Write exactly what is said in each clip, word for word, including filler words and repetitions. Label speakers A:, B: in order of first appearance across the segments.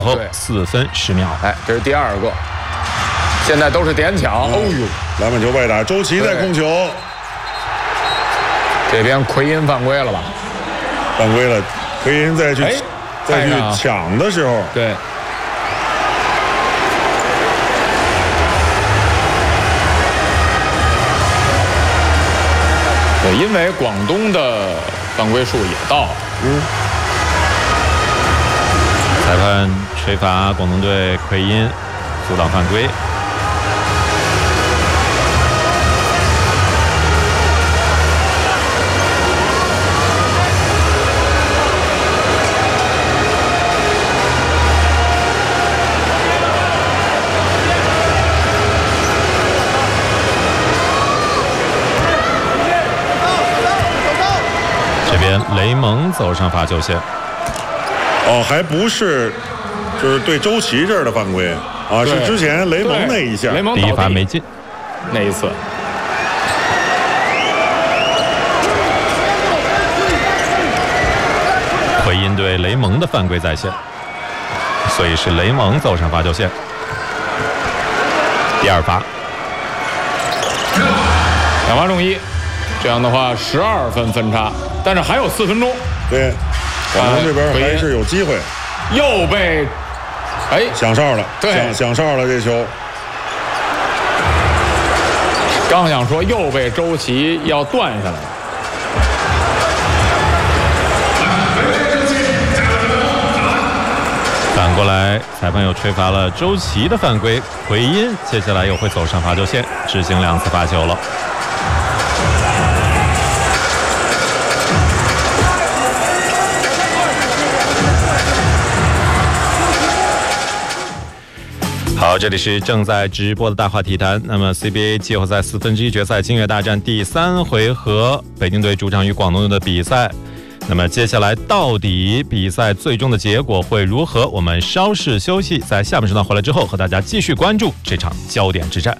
A: 后四分十秒。
B: 哎，这是第二个，现在都是点抢。哦呦，
C: 篮板球外打，周琦在控球，
B: 这边奎因犯规了吧？
C: 犯规了，奎因再去、哎、再去抢的时候，
B: 对。对，因为广东的犯规数也到了。嗯。
A: 裁判吹罚广东队奎因阻挡犯规。这边雷蒙走上罚球线。
C: 哦，还不是，就是对周琦这儿的犯规啊，是之前雷蒙那一下，
B: 雷蒙
A: 第一罚没进，
B: 那一次。
A: 奎因对雷蒙的犯规在先，所以是雷蒙走上罚球线。第二罚，
B: 两罚中一，这样的话十二分分差，但是还有四分钟。
C: 对。广东这边还是有机会，
B: 又被哎
C: 响哨了，
B: 对，
C: 响响哨了这球。
B: 刚想说又被周琦要断下来了。
A: 反过来，裁判又吹罚了周琦的犯规，奎因接下来又会走上罚球线，执行两次罚球了。好，这里是正在直播的大话体坛。那么 C B A 季后赛四分之一决赛金月大战第三回合，北京队主场与广东队的比赛。那么接下来到底比赛最终的结果会如何？我们稍事休息，在下半时段回来之后，和大家继续关注这场焦点之战。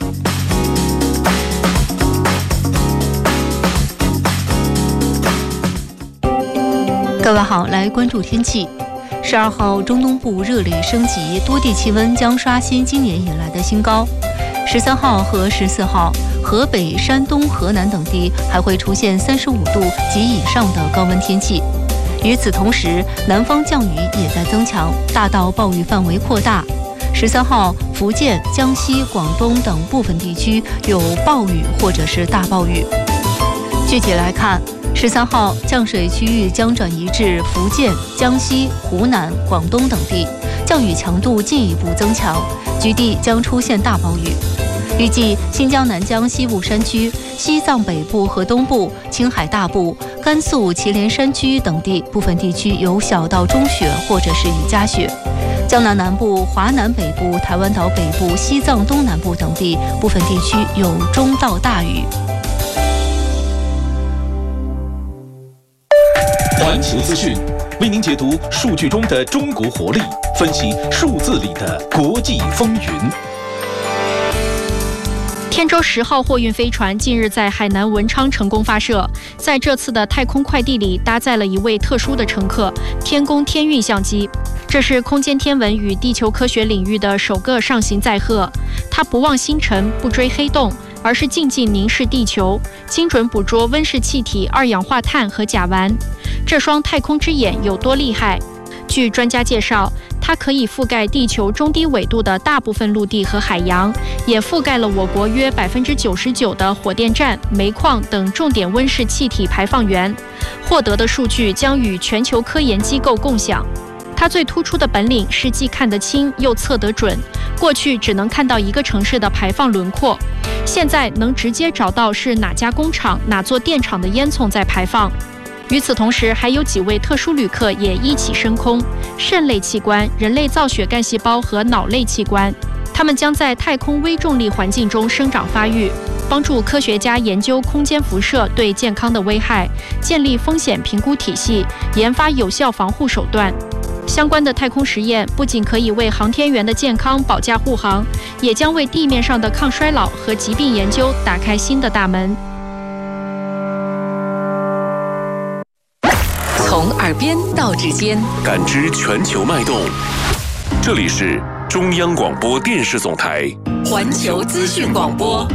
D: 各位好，来关注天气。十二号，中东部热累升级，多地气温将刷新今年以来的新高。十三号和十四号，河北、山东、河南等地还会出现三十五度及以上的高温天气。与此同时，南方降雨也在增强，大到暴雨范围扩大。十三号，福建、江西、广东等部分地区有暴雨或者是大暴雨。具体来看，十三号降水区域将转移至福建、江西、湖南、广东等地，降雨强度进一步增强，局地将出现大暴雨。预计新疆南疆西部山区、西藏北部和东部、青海大部、甘肃祁连山区等地部分地区有小到中雪或者是雨夹雪。江南南部、华南北部、台湾岛北部、西藏东南部等地部分地区有中到大雨。
E: 环球资讯为您解读数据中的中国活力，分析数字里的国际风云。
F: 天舟十号货运飞船近日在海南文昌成功发射，在这次的太空快递里搭载了一位特殊的乘客——天宫天运相机。这是空间天文与地球科学领域的首个上行载荷。它不望星辰，不追黑洞，而是静静凝视地球，精准捕捉温室气体、二氧化碳和甲烷。这双太空之眼有多厉害？据专家介绍，它可以覆盖地球中低纬度的大部分陆地和海洋，也覆盖了我国约百分之九十九的火电站、煤矿等重点温室气体排放源。获得的数据将与全球科研机构共享。它最突出的本领是既看得清又测得准。过去只能看到一个城市的排放轮廓，现在能直接找到是哪家工厂、哪座电厂的烟囱在排放。与此同时，还有几位特殊旅客也一起升空，肾类器官、人类造血干细胞和脑类器官，它们将在太空微重力环境中生长发育，帮助科学家研究空间辐射对健康的危害，建立风险评估体系，研发有效防护手段。相关的太空实验不仅可以为航天员的健康保驾护航，也将为地面上的抗衰老和疾病研究打开新的大门。
G: 从耳边到指尖，
E: 感知全球脉动。
G: 这里是中央广播电视总台
H: 环球资讯广播。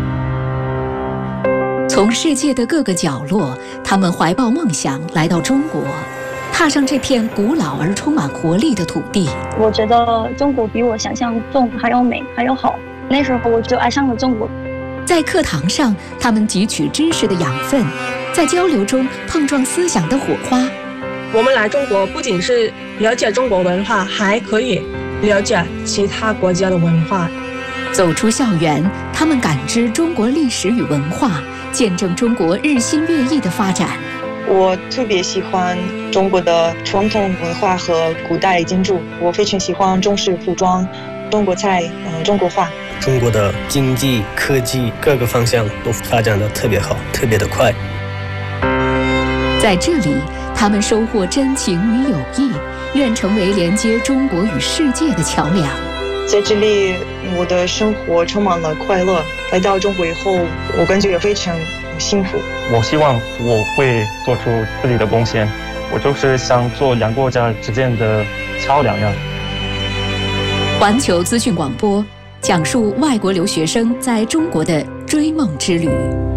I: 从世界的各个角落，他们怀抱梦想来到中国，踏上这片古老而充满活力的土地。
J: 我觉得中国比我想象中还要美，还要好。那时候我就爱上了中国。
I: 在课堂上，他们汲取知识的养分，在交流中碰撞思想的火花。
K: 我们来中国不仅是了解中国文化，还可以了解其他国家的文化。
I: 走出校园，他们感知中国历史与文化，见证中国日新月异的发展。
L: 我特别喜欢中国的传统文化和古代建筑，我非常喜欢中式服装、中国菜、嗯，中国画。
M: 中国的经济、科技各个方向都发展得特别好，特别的快。
I: 在这里，他们收获真情与友谊，愿成为连接中国与世界的桥梁。
L: 在这里，我的生活充满了快乐。来到中国以后，我感觉非常幸福。
N: 我希望我会做出自己的贡献，我就是想做两国家之间的桥梁呀。
I: 环球资讯广播讲述外国留学生在中国的追梦之旅。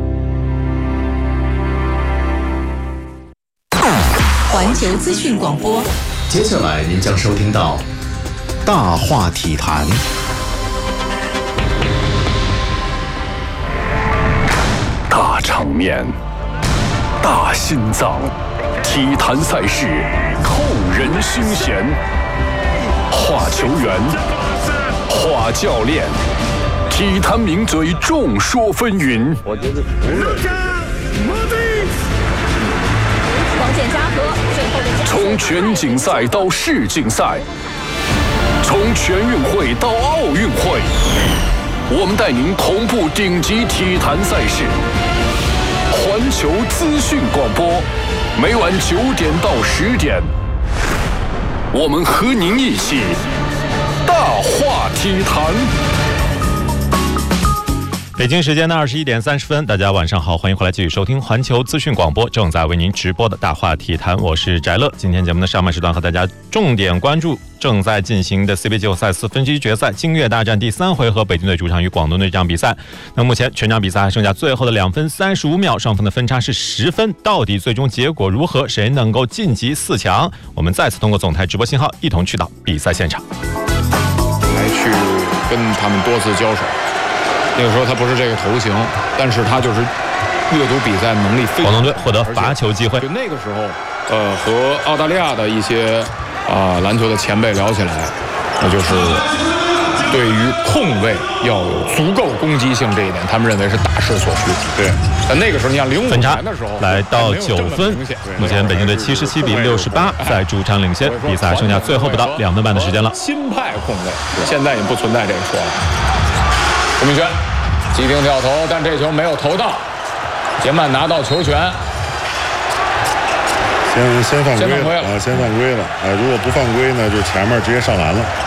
H: 环球资讯广播，
E: 接下来您将收听到大话体坛。
G: 大场面，大心脏，体坛赛事扣人心弦。话球员，话教练，体坛名嘴众说纷纭。
O: 我觉得不论是
P: 光线沙河，最后的
G: 从全锦赛到世锦赛，从全运会到奥运会，我们带您同步顶级体坛赛事。环球资讯广播，每晚九点到十点，我们和您一起大话体坛。
A: 北京时间的二十一点三十分，大家晚上好，欢迎回来继续收听环球资讯广播，正在为您直播的大话体坛，我是翟乐。今天节目的上半时段和大家重点关注正在进行的 C B A 季后赛四分之一决赛金月大战第三回合，北京队主场与广东队这场比赛。那目前全场比赛还剩下最后的两分三十五秒，双方的分差是十分，到底最终结果如何？谁能够晋级四强？我们再次通过总台直播信号，一同去到比赛现场，
B: 来去跟他们多次交手。那个时候他不是这个头型，但是他就是阅读比赛能力非常。
A: 广东队获得罚球机会。
B: 就那个时候，呃，和澳大利亚的一些啊、呃、篮球的前辈聊起来，那就是对于控卫要有足够攻击性这一点，他们认为是大势所趋。对，但那个时候你像零五年的时候，
A: 来到九分，目前北京队七十七比六十八在主场领先，比赛剩下最后不到两分半的时间了。
B: 新派控卫现在也不存在这个说了。吴明轩急停跳投，但这球没有投到。杰曼拿到球权，
C: 先先犯规
B: 先犯规了
C: 啊，先犯规了啊！如果不犯规呢，就前面直接上篮了。